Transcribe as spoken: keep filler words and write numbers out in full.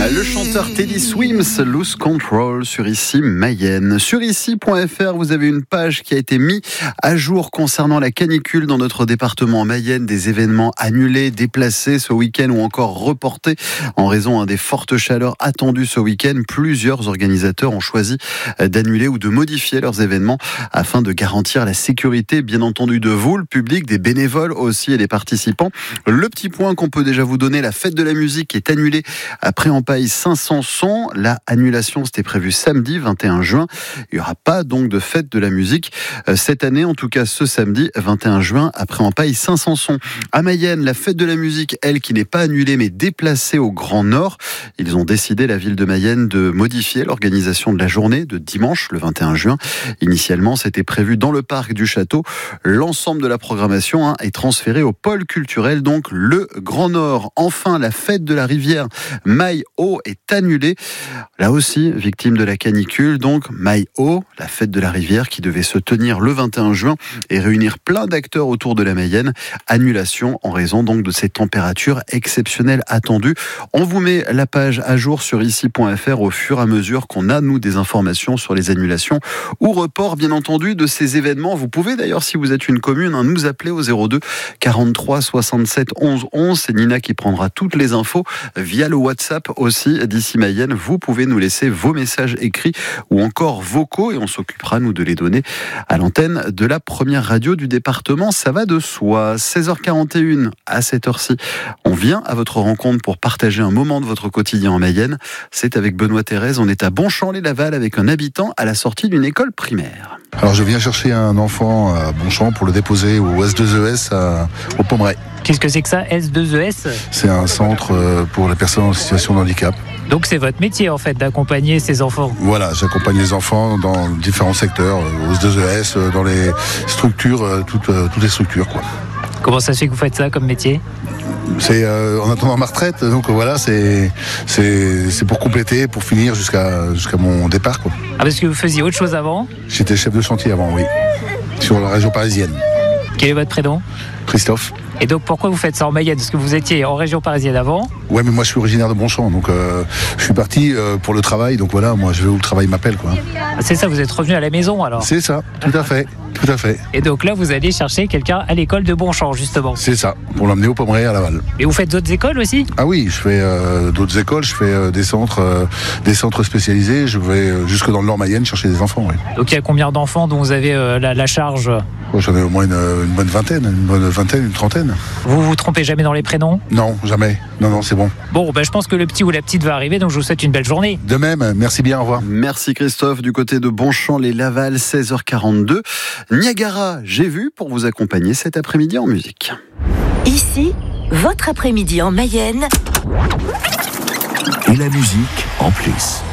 Le chanteur Teddy Swims, Lose Control sur Ici Mayenne. Sur ici point f r, vous avez une page qui a été mise à jour concernant la canicule dans notre département Mayenne. Des événements annulés, déplacés ce week-end ou encore reportés en raison des fortes chaleurs attendues ce week-end. Plusieurs organisateurs ont choisi d'annuler ou de modifier leurs événements afin de garantir la sécurité, bien entendu, de vous, le public, des bénévoles aussi et des participants. Le petit point qu'on peut déjà vous donner, la fête de la musique est annulée à Pré-en-Paille Saint-Sanson. La annulation, c'était prévu samedi vingt et un juin. Il n'y aura pas donc de fête de la musique cette année, en tout cas ce samedi vingt et un juin à Pré-en-Paille Saint-Sanson. À Mayenne, la fête de la musique, elle, qui n'est pas annulée mais déplacée au Grand Nord. Ils ont décidé, la ville de Mayenne, de modifier l'organisation de la journée de dimanche, le vingt et un juin. Initialement, c'était prévu dans le parc du château. L'ensemble de la programmation hein, est transféré au pôle culturel, donc le Grand Nord. Enfin, la fête de la rivière Maille-Haut est annulée. Là aussi, victime de la canicule, donc Maille-Haut, la fête de la rivière qui devait se tenir le vingt et un juin et réunir plein d'acteurs autour de la Mayenne. Annulation en raison donc de ces températures exceptionnelles attendues. On vous met la page à jour sur ici point f r au fur et à mesure qu'on a, nous, des informations sur les annulations ou reports, bien entendu, de ces événements. Vous pouvez d'ailleurs, si vous êtes une commune, hein, nous appeler au zéro deux quarante-trois soixante-sept onze onze. C'est Nina qui prendra toutes les infos via le WhatsApp aussi d'Ici Mayenne. Vous pouvez nous laisser vos messages écrits ou encore vocaux et on s'occupera, nous, de les donner à l'antenne de la première radio du département. Ça va de soi. seize heures quarante et une à cette heure-ci. On vient à votre rencontre pour partager un moment de votre quotidien en Mayenne. C'est avec Benoît Thérèse. On est à Bonchamp-les-Laval avec un habitant à la sortie d'une école primaire. Alors je viens chercher un enfant à Bonchamp pour le déposer au S deux E S à, au Pommeraye. Qu'est-ce que c'est que ça, S deux E S ? C'est un centre pour les personnes en situation de handicap. Donc c'est votre métier en fait d'accompagner ces enfants ? Voilà, j'accompagne les enfants dans différents secteurs, au S deux E S, dans les structures, toutes, toutes les structures quoi. Comment ça se fait que vous faites ça comme métier ? C'est euh, en attendant ma retraite, donc voilà, c'est, c'est, c'est pour compléter, pour finir jusqu'à, jusqu'à mon départ quoi. Ah, parce que vous faisiez autre chose avant ? J'étais chef de chantier avant, oui, sur la région parisienne. Quel est votre prénom ? Christophe. Et donc pourquoi vous faites ça en Mayenne ? Parce que vous étiez en région parisienne avant ? Ouais, mais moi je suis originaire de Bonchamp, donc euh, je suis parti euh, pour le travail, donc voilà, moi je vais où le travail m'appelle quoi. Ah, c'est ça, vous êtes revenu à la maison alors ? C'est ça, tout à fait, tout à fait. Et donc là vous allez chercher quelqu'un à l'école de Bonchamp justement ? C'est ça, pour l'emmener au Pommeraye à Laval. Et vous faites d'autres écoles aussi ? Ah oui, je fais euh, d'autres écoles, je fais euh, des centres, euh, des centres spécialisés, je vais euh, jusque dans le Nord Mayenne chercher des enfants. Oui. Donc il y a combien d'enfants dont vous avez euh, la, la charge ? Oh, j'en ai au moins une, une bonne vingtaine, une bonne vingtaine, une trentaine. Vous vous trompez jamais dans les prénoms ? Non, jamais. Non, non, c'est bon. Bon, ben, je pense que le petit ou la petite va arriver, donc je vous souhaite une belle journée. De même, merci bien, au revoir. Merci Christophe, du côté de Bonchamp-les-Laval, seize heures quarante-deux. Niagara, j'ai vu pour vous accompagner cet après-midi en musique. Ici, votre après-midi en Mayenne. Et la musique en plus.